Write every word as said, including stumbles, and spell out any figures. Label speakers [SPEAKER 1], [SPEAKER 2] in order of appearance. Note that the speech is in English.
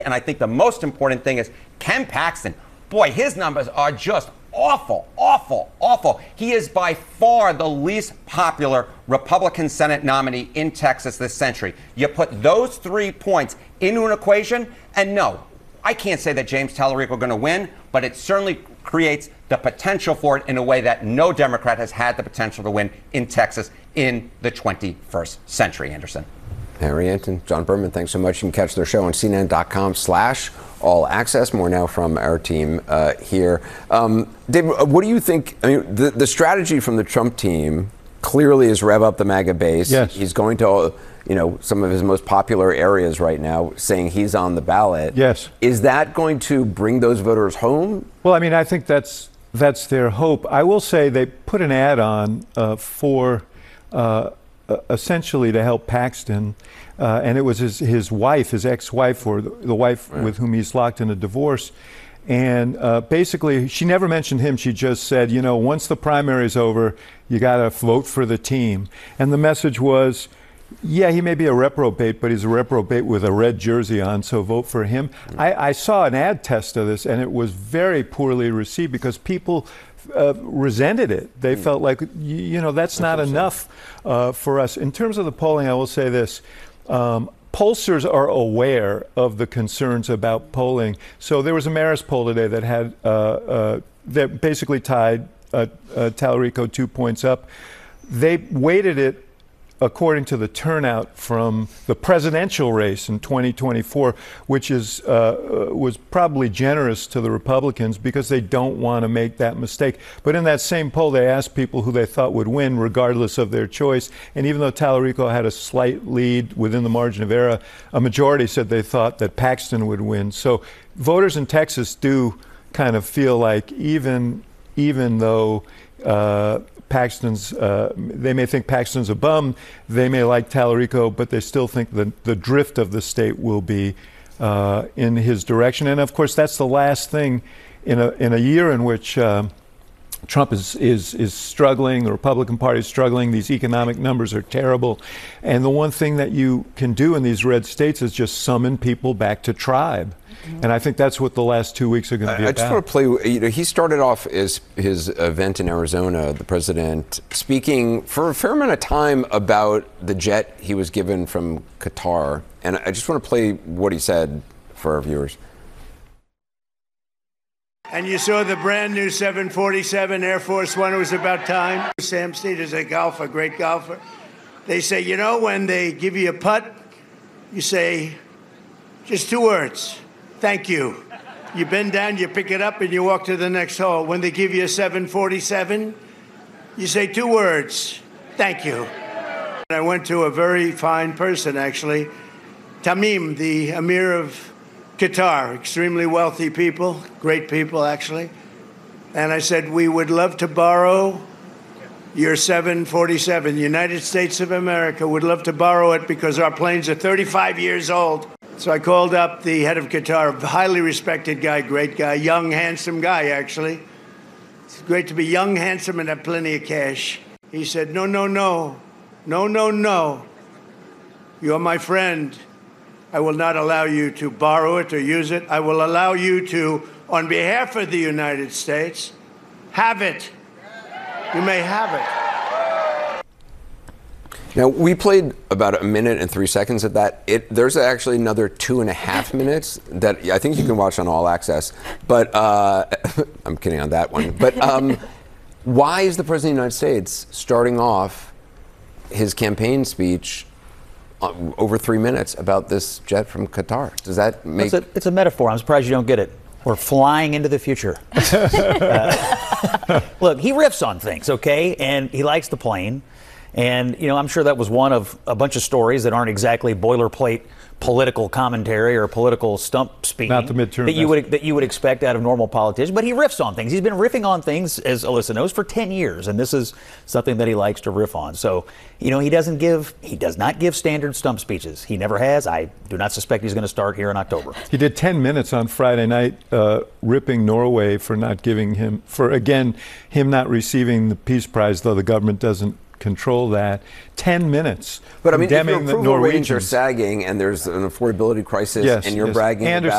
[SPEAKER 1] And I think the most important thing is Ken Paxton. Boy, his numbers are just awful, awful, awful. He is by far the least popular Republican Senate nominee in Texas this century. You put those three points into an equation, and no, I can't say that James Tallarico is going to win, but it certainly creates the potential for it in a way that no Democrat has had the potential to win in Texas in the twenty-first century, Anderson.
[SPEAKER 2] Harry Enten, John Berman, thanks so much. You can catch their show on C N N dot com slash all access. More now from our team uh, here. Um, Dave, what do you think? I mean, the, the strategy from the Trump team clearly is rev up the MAGA base.
[SPEAKER 3] Yes.
[SPEAKER 2] He's going to, you know, some of his most popular areas right now, saying he's on the ballot.
[SPEAKER 3] Yes.
[SPEAKER 2] Is that going to bring those voters home?
[SPEAKER 3] Well, I mean, I think that's that's their hope. I will say they put an ad on uh, for uh, essentially to help Paxton. Uh, and it was his, his wife, his ex-wife, or the, the wife right. with whom he's locked in a divorce. And uh, basically, she never mentioned him. She just said, you know, once the primary is over, you got to vote for the team. And the message was, yeah, he may be a reprobate, but he's a reprobate with a red jersey on, so vote for him. Mm-hmm. I, I saw an ad test of this, and it was very poorly received because people Uh, resented it. They mm. felt like, you, you know, that's not enough uh, for us. In terms of the polling, I will say this. Um, pollsters are aware of the concerns about polling. So there was a Marist poll today that had, uh, uh, that basically tied uh, uh, Tallarico two points up. They weighted it according to the turnout from the presidential race in twenty twenty-four, which is uh, was probably generous to the Republicans because they don't want to make that mistake. But in that same poll, they asked people who they thought would win, regardless of their choice. And even though Tallarico had a slight lead within the margin of error, a majority said they thought that Paxton would win. So voters in Texas do kind of feel like even even though uh, Paxton's, uh, they may think Paxton's a bum, they may like Tallarico, but they still think that the drift of the state will be uh, in his direction. And of course, that's the last thing in a in a year in which uh, Trump is, is is struggling, the Republican Party is struggling, these economic numbers are terrible. And the one thing that you can do in these red states is just summon people back to tribe. And I think that's what the last two weeks are going to be
[SPEAKER 2] I, I
[SPEAKER 3] about.
[SPEAKER 2] just want to play, you know, he started off his, his event in Arizona, the president, speaking for a fair amount of time about the jet he was given from Qatar. And I just want to play what he said for our viewers.
[SPEAKER 4] And you saw the brand new seven forty-seven Air Force One. It was about time. Sam Snead is a golfer, great golfer. They say, you know, when they give you a putt, you say just two words. Thank you. You bend down, you pick it up, and you walk to the next hole. When they give you a seven forty-seven, you say two words. Thank you. I went to a very fine person, actually. Tamim, the Emir of Qatar. Extremely wealthy people, great people, actually. And I said, we would love to borrow your seven forty-seven. The United States of America would love to borrow it because our planes are thirty-five years old. So I called up the head of Qatar, a highly respected guy, great guy, young, handsome guy, actually. It's great to be young, handsome, and have plenty of cash. He said, no, no, no, no, no, no. You're my friend. I will not allow you to borrow it or use it. I will allow you to, on behalf of the United States, have it. You may have it.
[SPEAKER 2] Now, we played about a minute and three seconds of that. It, there's actually another two and a half minutes that I think you can watch on All Access. But uh, I'm kidding on that one. But um, why is the President of the United States starting off his campaign speech uh, over three minutes about this jet from Qatar? Does that make...
[SPEAKER 5] It's a, it's a metaphor. I'm surprised you don't get it. We're flying into the future. uh, look, he riffs on things, okay? And he likes the plane. And, you know, I'm sure that was one of a bunch of stories that aren't exactly boilerplate political commentary or political stump speaking.
[SPEAKER 3] Not the midterm
[SPEAKER 5] that you would that you would expect out of normal politicians. But he riffs on things. He's been riffing on things, as Alyssa knows, for ten years. And this is something that he likes to riff on. So, you know, he doesn't give, he does not give standard stump speeches. He never has. I do not suspect he's going to start here in October.
[SPEAKER 3] He did ten minutes on Friday night, uh, ripping Norway for not giving him, for, again, him not receiving the Peace Prize, though the government doesn't control that. Ten minutes.
[SPEAKER 2] But I mean, if your
[SPEAKER 3] condemning the
[SPEAKER 2] approval ratings are
[SPEAKER 3] Norwegians.
[SPEAKER 2] sagging and there's an affordability crisis
[SPEAKER 3] Yes,
[SPEAKER 2] and you're
[SPEAKER 3] yes.
[SPEAKER 2] bragging
[SPEAKER 3] Anderson